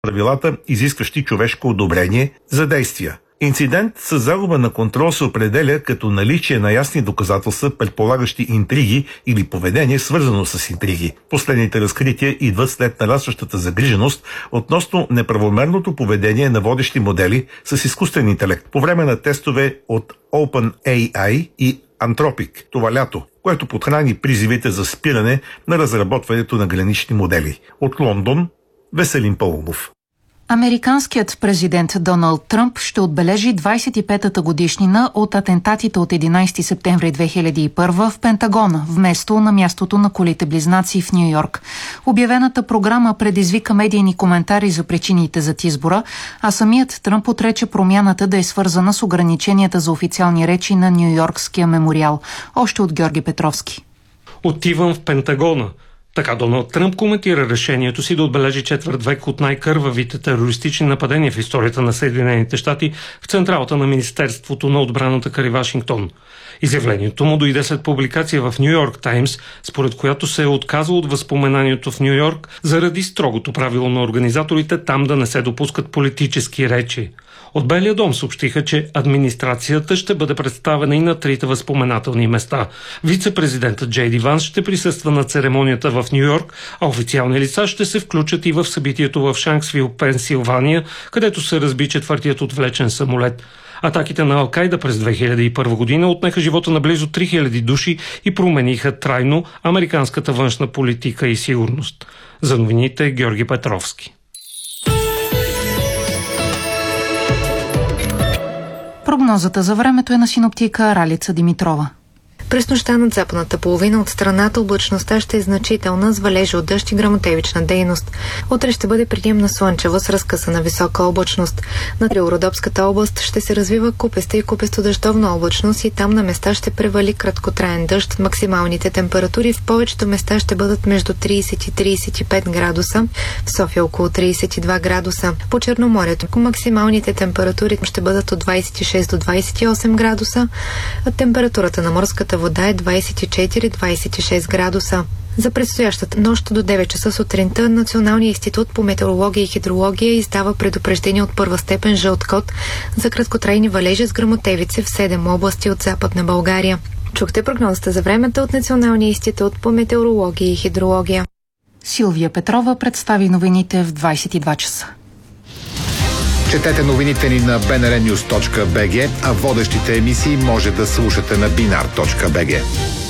правилата, изискващи човешко одобрение за действия. Инцидент с загуба на контрол се определя като наличие на ясни доказателства, предполагащи интриги или поведение, свързано с интриги. Последните разкрития идват след нарастващата загриженост относно неправомерното поведение на водещи модели с изкуствен интелект по време на тестове от OpenAI и Anthropic това лято, което подхрани призивите за спиране на разработването на гранични модели. От Лондон, Веселин Паулов. Американският президент Доналд Тръмп ще отбележи 25-та годишнина от атентатите от 11 септември 2001 в Пентагона, вместо на мястото на колите близнаци в Ню-Йорк. Обявената програма предизвика медийни коментари за причините за избора, а самият Тръмп отрече промяната да е свързана с ограниченията за официални речи на Ню-Йоркския мемориал. Още от Георги Петровски. Отивам в Пентагона. Така Доналд Тръмп коментира решението си да отбележи четвърт век от най-кървавите терористични нападения в историята на Съединените щати в централата на Министерството на отбраната край Вашингтон. Изявлението му дойде след публикация в Ню Йорк Таймс, според която се е отказал от възпоменанието в Ню Йорк заради строгото правило на организаторите там да не се допускат политически речи. От Белия дом съобщиха, че администрацията ще бъде представена и на трите възпоменателни места. Вице-президентът Джей Ди Ванс ще присъства на церемонията в Ню Йорк, а официални лица ще се включат и в събитието в Шанксвил, Пенсилвания, където се разби четвъртият отвлечен самолет. Атаките на Ал-Кайда през 2001 година отнеха живота на близо 3000 души и промениха трайно американската външна политика и сигурност. За новините Георги Петровски. Прогнозата за времето е на синоптика Ралица Димитрова. През нощта над западната половина от страната облачността ще е значителна с валежи от дъжд и гръмотевична дейност. Утре ще бъде предимно слънчево с разкъсана висока облачност. На Родопската област ще се развива купеста и купесто-дъждовна облачност и там на места ще превали краткотраен дъжд. Максималните температури в повечето места ще бъдат между 30 и 35 градуса, в София около 32 градуса. По Черноморието максималните температури ще бъдат от 26 до 28 градуса, а температурата на морската вода е 24-26 градуса. За предстоящата нощ до 9 часа сутринта Националният институт по метеорология и хидрология издава предупреждение от първа степен жълт код за краткотрайни валежи с гръмотевици в 7 области от Западна България. Чухте прогнозата за времето от Националния институт по метеорология и хидрология. Силвия Петрова представи новините в 22 часа. Четете новините ни на bnrnews.bg, а водещите емисии може да слушате на binar.bg.